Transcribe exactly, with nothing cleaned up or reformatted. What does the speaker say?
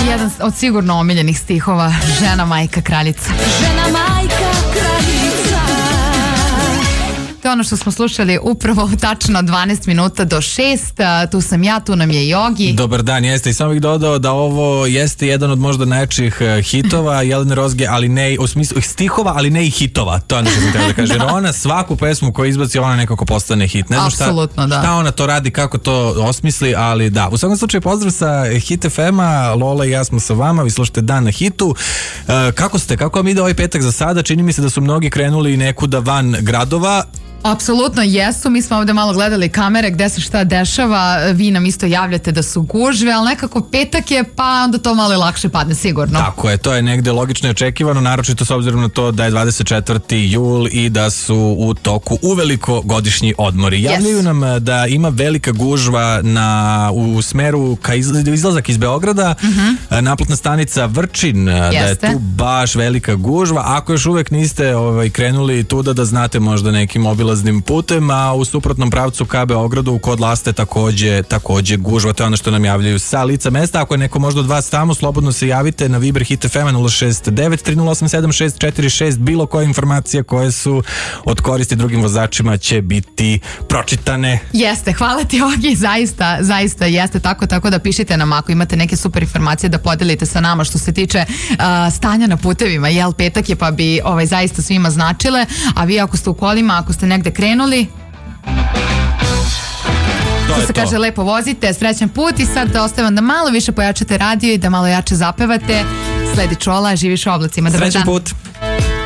Jedan od sigurno omiljenih stihova, žena, majka, kraljica. Žena, majka, kraljica. To je ono što smo slušali upravo tačno dvanaest minuta do šest. Tu sam ja, tu nam je Jogi. Dobar dan, jeste. I samo bih dodao da ovo jeste jedan od možda najjačih hitova Jelene Rozge, ali ne u smislu stihova, ali ne i hitova. To je ono što sam trebao da kažem. Jer ona svaku pesmu koju izbaci, ona nekako postane hit. Ne znam šta, da. šta ona to radi, kako to osmisli, ali da. U svakom slučaju pozdrav sa Hit ef ema, Lola i ja smo sa vama, vi slušate Dan na hitu. E, kako ste? Kako vam ide ovaj petak za sada? Čini mi se da su mnogi krenuli nekuda van gradova. Apsolutno jesu, mi smo ovde malo gledali kamere gde se šta dešava, vi nam isto javljate da su gužve, ali nekako petak je pa onda to malo lakše padne sigurno. Tako je, to je negde logično i očekivano, naročito s obzirom na to da je dvadeset četvrti jul i da su u toku uveliko godišnji odmori. Javljaju Yes. nam da ima velika gužva na, u smeru ka izla, izlazak iz Beograda, uh-huh. naplatna stanica Vrčin, Jeste. da je tu baš velika gužva. Ako još uvek niste ovaj, krenuli tuda, da znate možda neki mobil putem, a u suprotnom pravcu ka Beogradu kod Laste takođe, takođe gužva. To je ono što nam javljaju sa lica mesta. Ako je neko možda od vas tamo, slobodno se javite na Viber Hit ef em nula šest devet tri nula osam sedam šest četiri šest. Bilo koje informacije koje su od koristi drugim vozačima će biti pročitane. Jeste, hvala ti Ogi, zaista, zaista jeste tako, tako da pišite nam ako imate neke super informacije da podelite sa nama što se tiče uh, stanja na putevima, jel petak je pa bi ovaj, zaista svima značile, a vi ako ste u kolima, ako ste negde krenuli, To što je se to. kaže lepo vozite, srećan put i sad da ostavim da malo više pojačate radio i da malo jače zapevate. Sledi Čola, živiš u oblacima. Dobar Srećan dan. put.